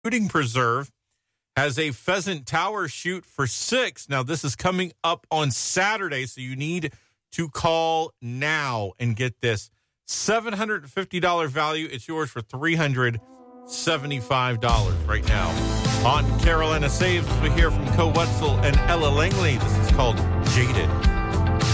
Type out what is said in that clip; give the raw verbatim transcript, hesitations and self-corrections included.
Shooting Preserve has a pheasant tower shoot for six. Now, this is coming up on Saturday, so you need to call now and get this. seven hundred fifty dollars value. It's yours for three hundred seventy-five dollars right now. On Carolina Saves, we hear from Co Wetzel and Ella Langley. This is called Jaded.